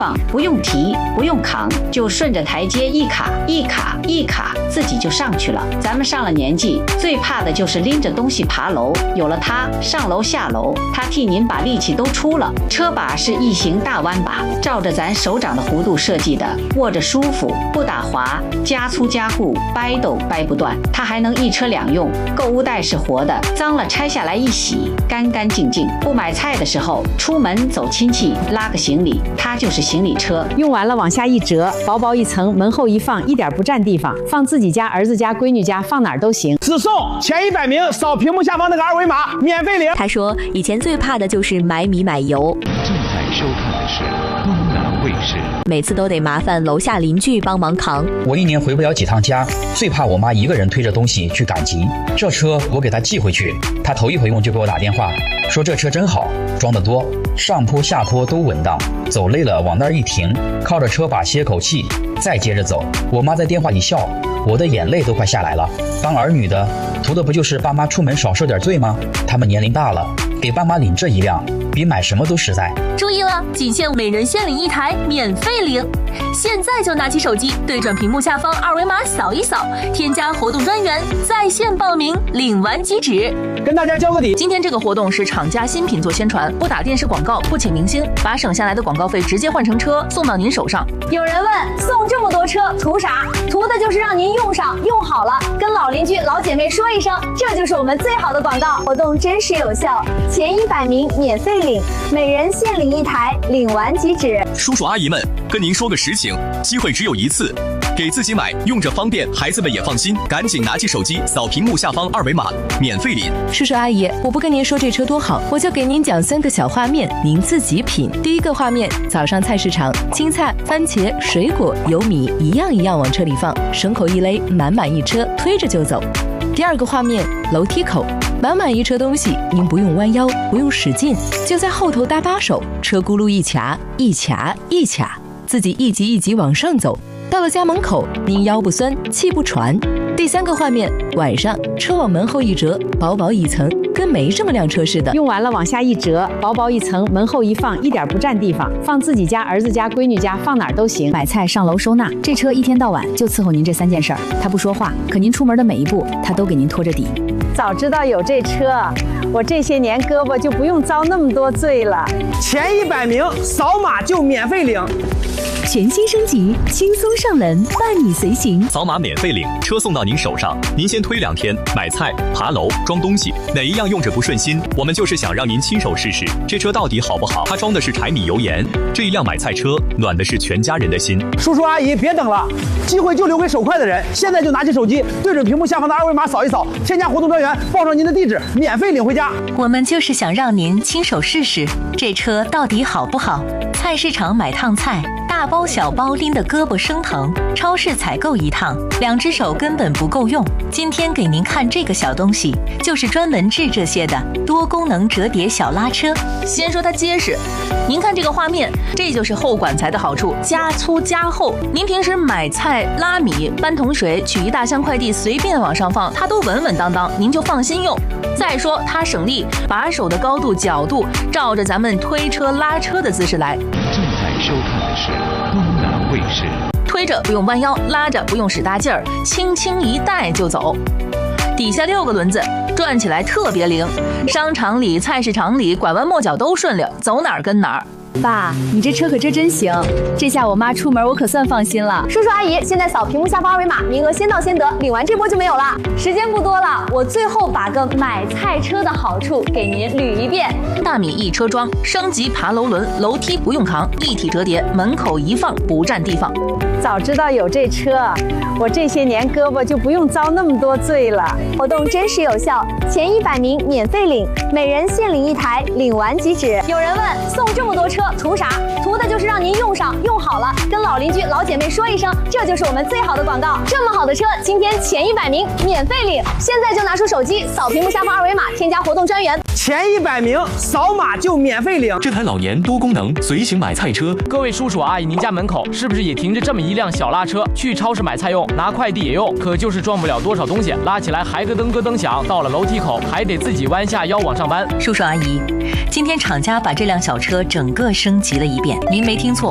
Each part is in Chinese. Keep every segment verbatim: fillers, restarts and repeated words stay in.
放，不用提，不用扛，就顺着台阶一卡一卡一卡，自己就上去了。咱们上了年纪，最怕的就是拎着东西爬楼，有了它，上楼下楼，它替您把力气都出了。车把是异形大弯把，照着咱手掌的弧度设计的，握着舒服，不打滑，加粗加固，掰都掰不断。它还能一车两用，购物袋是活的，脏了拆下来一洗，干干净净。不买菜的时候，出门走亲戚，拉个行李，它就是行李车。 用完了往下一折，薄薄一层，门后一放，一点不占地方，放自己家、儿子家、闺女家，放哪儿都行。 只送前一百名扫屏幕下方那个二维码，免费领。 他说，以前最怕的就是买米买油。 正在收看的是东南卫视。 每次都得麻烦楼下邻居帮忙扛。 我一年回不了几趟家，最怕我妈一个人推着东西去赶集。这车我给她寄回去，她头一回用就给我打电话，说这车真好，装得多，上坡下坡都稳当，走累了往那儿一停，靠着车把歇口气，再接着走。我妈在电话里笑，我的眼泪都快下来了。当儿女的，图的不就是爸妈出门少受点罪吗？他们年龄大了，给爸妈领这一辆，比买什么都实在。 注意了，仅限每人限领一台，免费领。现在就拿起手机，对准屏幕下方二维码扫一扫，添加活动专员，在线报名，领完即止。 跟大家交个底， 今天这个活动是厂家新品做宣传，不打电视广告，不请明星，把省下来的广告费直接换成车送到您手上。 有人问，送这么多车图啥？图的就是让您用上用好了，跟老邻居老姐妹说一声，这就是我们最好的广告。活动真实有效，前一百名免费领，每人限领一台，领完即止。 叔叔阿姨们，跟您说个实情，机会只有一次，给自己买，用着方便，孩子们也放心，赶紧拿起手机扫屏幕下方二维码，免费领。 叔叔阿姨，我不跟您说这车多好，我就给您讲三个小画面，您自己品。第一个画面，早上菜市场，青菜、番茄、水果、油米一样一样往车里放，绳口一勒，满满一车，推着就走。第二个画面，楼梯口，满满一车东西，您不用弯腰，不用使劲，就在后头搭把手，车轱辘一卡一卡一卡，自己一级一级往上走。到了家门口，您腰不酸，气不喘。第三个画面，晚上车往门后一折，薄薄一层，跟没这么辆车似的。 用完了往下一折，薄薄一层，门后一放，一点不占地方，放自己家、儿子家、闺女家，放哪儿都行。 买菜、上楼、收纳，这车一天到晚就伺候您这三件事儿。他不说话，可您出门的每一步，他都给您拖着底。 早知道有这车，我这些年胳膊就不用遭那么多罪了。 前一百名扫码就免费领。 全新升级，轻松上门，伴你随行。 扫码免费领，车送到您手上，您先推两天，买菜、爬楼、装东西，哪一样用着不顺心？我们就是想让您亲手试试，这车到底好不好？它装的是柴米油盐，这一辆买菜车暖的是全家人的心。 叔叔阿姨别等了，机会就留给手快的人，现在就拿起手机，对准屏幕下方的二维码扫一扫，添加活动专员，报上您的地址，免费领回家。 我们就是想让您亲手试试，这车到底好不好？菜市场买趟菜，大包小包拎得胳膊生疼，超市采购一趟，两只手根本不够用。今天给您看这个小东西，就是专门治这些的多功能折叠小拉车。先说它结实，您看这个画面，这就是厚管材的好处，加粗加厚。您平时买菜、拉米、搬桶水、取一大箱快递，随便往上放，它都稳稳当当，您就放心用。再说它省力，把手的高度、角度照着咱们推车拉车的姿势来。 正在收看的是东南卫视。 推着不用弯腰，拉着不用使大劲儿，轻轻一带就走。底下六个轮子，转起来特别灵，商场里、菜市场里拐弯抹角都顺溜，走哪儿跟哪儿。 爸，你这车可真真行，这下我妈出门我可算放心了。 叔叔阿姨，现在扫屏幕下方二维码，名额先到先得，领完这波就没有了。时间不多了，我最后把个买菜车的好处给您捋一遍。 大米一车装，升级爬楼轮，楼梯不用扛，一体折叠，门口一放，不占地方。 早知道有这车，我这些年胳膊就不用遭那么多罪了。 活动真实有效，前一百名免费领，每人限领一台，领完即止。有人问，送这么多车图啥？图的就是让您用上用好了，跟老邻居老姐妹说一声，这就是我们最好的广告。这么好的车，今天前一百名免费领，现在就拿出手机扫屏幕下方二维码，添加活动专员。 前一百名扫码就免费领。 这台老年多功能随行买菜车， 各位叔叔阿姨，您家门口是不是也停着这么一辆小拉车？去超市买菜用，拿快递也用，可就是装不了多少东西，拉起来还咯噔咯噔响，到了楼梯口还得自己弯下腰往上搬。 叔叔阿姨，今天厂家把这辆小车整个升级了一遍，您没听错，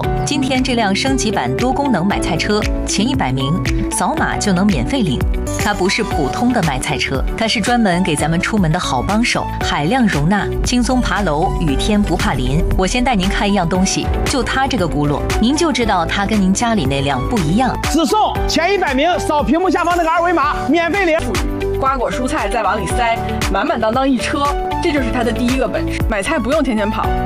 今天这辆升级版多功能买菜车，前一百名扫码就能免费领。它不是普通的买菜车，它是专门给咱们出门的好帮手，海量容纳，轻松爬楼，雨天不怕淋。我先带您看一样东西，就它这个轱辘，您就知道它跟您家里那辆不一样。 只送前一百名扫屏幕下方那个二维码，免费领。 瓜果蔬菜再往里塞，满满当当一车，这就是它的第一个本事。买菜不用天天跑，